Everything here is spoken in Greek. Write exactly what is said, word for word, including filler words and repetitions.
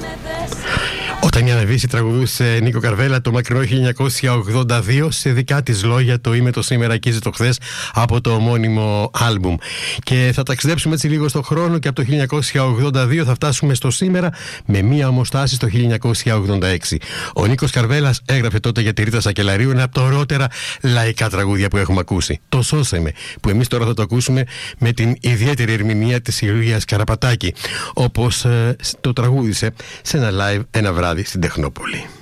Όταν η Αναβίση τραγουδούσε Νίκο Καρβέλα το μακρινό χίλια εννιακόσια ογδόντα δύο σε δικά της λόγια, το «Είμαι το σήμερα και είσαι το χθες» από το ομώνυμο άλμπουμ. Και θα ταξιδέψουμε έτσι λίγο στον χρόνο και από το χίλια εννιακόσια ογδόντα δύο θα φτάσουμε στο σήμερα με μία ομοστάση στο χίλια εννιακόσια ογδόντα έξι. Ο Νίκος Καρβέλας έγραψε τότε για τη Ρίτα Σακελαρίου ένα από τα ωραιότερα λαϊκά τραγούδια που έχουμε ακούσει. Το «Σώσε με», που εμείς τώρα θα το ακούσουμε με την ιδιαίτερη ερμηνεία της Ηλίας Καραπατάκη, όπως ε, το τραγούδισε σε ένα live ένα βράδυ στην Τεχνόπολη.